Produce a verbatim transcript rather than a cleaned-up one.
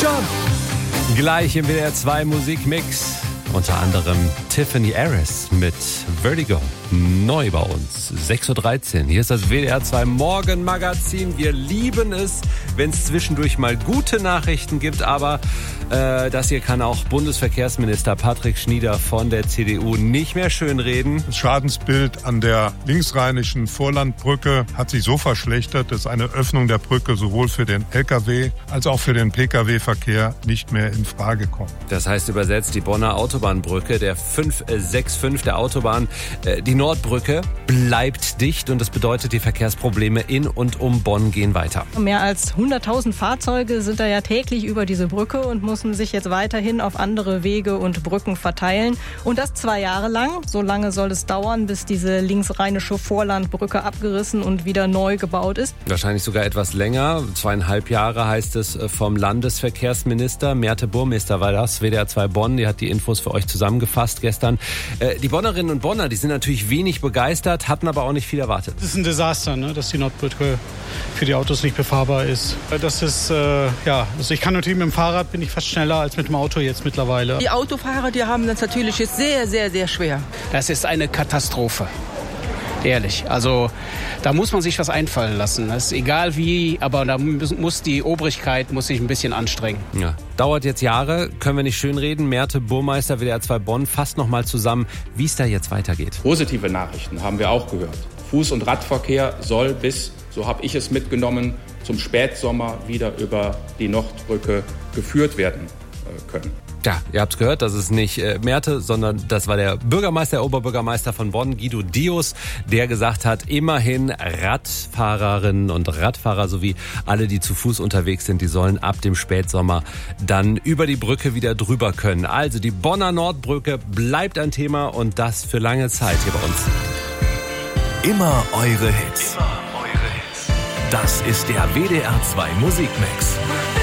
schon. Gleich im W D R zwei Musikmix. Unter anderem Tiffany Harris mit Vertigo. Neu bei uns. sechs Uhr dreizehn. Hier ist das W D R zwei Morgenmagazin. Wir lieben es, wenn es zwischendurch mal gute Nachrichten gibt. Aber äh, das hier kann auch Bundesverkehrsminister Patrick Schnieder von der C D U nicht mehr schönreden. Das Schadensbild an der linksrheinischen Vorlandbrücke hat sich so verschlechtert, dass eine Öffnung der Brücke sowohl für den L K W als auch für den P K W-Verkehr nicht mehr in Frage kommt. Das heißt übersetzt, die Bonner Autobahnbrücke, der fünf sechs fünf der Autobahn, äh, die Nordbrücke bleibt dicht und das bedeutet, die Verkehrsprobleme in und um Bonn gehen weiter. Mehr als hunderttausend Fahrzeuge sind da ja täglich über diese Brücke und müssen sich jetzt weiterhin auf andere Wege und Brücken verteilen. Und das zwei Jahre lang. So lange soll es dauern, bis diese linksrheinische Vorlandbrücke abgerissen und wieder neu gebaut ist. Wahrscheinlich sogar etwas länger. Zweieinhalb Jahre heißt es vom Landesverkehrsminister. Merte Burmester war das, W D R zwei Bonn. Die hat die Infos für euch zusammengefasst gestern. Die Bonnerinnen und Bonner, die sind natürlich wenig begeistert, hatten aber auch nicht viel erwartet. Es ist ein Desaster, ne, dass die Nordbrücke für die Autos nicht befahrbar ist. Das ist, äh, ja, also ich kann natürlich mit dem Fahrrad, bin ich fast schneller als mit dem Auto jetzt mittlerweile. Die Autofahrer, die haben das natürlich jetzt sehr, sehr, sehr schwer. Das ist eine Katastrophe. Ehrlich, also da muss man sich was einfallen lassen. Das ist egal wie, aber da muss die Obrigkeit muss sich ein bisschen anstrengen. Ja, dauert jetzt Jahre, können wir nicht schönreden. Merte Burmester, W D R zwei Bonn, fasst noch mal zusammen, wie es da jetzt weitergeht. Positive Nachrichten haben wir auch gehört. Fuß- und Radverkehr soll bis, so habe ich es mitgenommen, zum Spätsommer wieder über die Nordbrücke geführt werden können. Ja, ihr habt's gehört, das ist nicht äh, Merte, sondern das war der Bürgermeister, der Oberbürgermeister von Bonn, Guido Dios, der gesagt hat, immerhin Radfahrerinnen und Radfahrer sowie alle, die zu Fuß unterwegs sind, die sollen ab dem Spätsommer dann über die Brücke wieder drüber können. Also die Bonner Nordbrücke bleibt ein Thema und das für lange Zeit hier bei uns. Immer eure Hits. Immer eure Hits. Das ist der W D R zwei Musikmix.